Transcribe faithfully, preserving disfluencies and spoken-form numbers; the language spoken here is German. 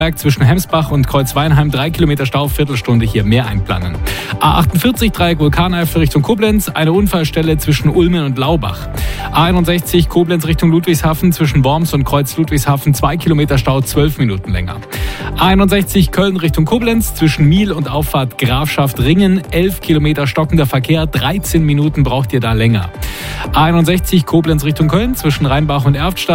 Zwischen Hemsbach und Kreuzweinheim drei Kilometer Stau, Viertelstunde hier mehr einplanen. A achtundvierzig, Dreieck Vulkaneifel Richtung Koblenz, eine Unfallstelle zwischen Ulmen und Laubach. A einundsechzig, Koblenz Richtung Ludwigshafen, zwischen Worms und Kreuz Ludwigshafen zwei Kilometer Stau, zwölf Minuten länger. A einundsechzig, Köln Richtung Koblenz, zwischen Miel und Auffahrt Grafschaft Ringen, elf Kilometer stockender Verkehr, dreizehn Minuten braucht ihr da länger. A einundsechzig, Koblenz Richtung Köln, zwischen Rheinbach und Erftstadt.